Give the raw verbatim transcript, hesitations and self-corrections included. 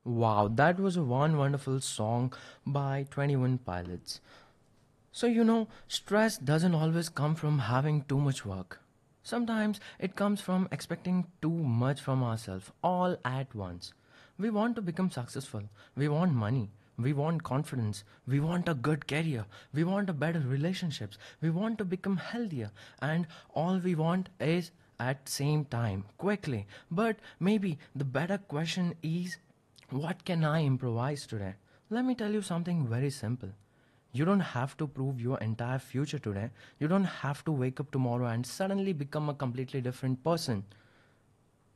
Wow, that was a one wonderful song by twenty one Pilots. So, you know, stress doesn't always come from having too much work. Sometimes it comes from expecting too much from ourselves all at once. We want to become successful. We want money. We want confidence. We want a good career. We want a better relationships. We want to become healthier. And all we want is at same time, quickly. But maybe the better question is, what can I improvise today? Let me tell you something very simple. You don't have to prove your entire future today. You don't have to wake up tomorrow and suddenly become a completely different person.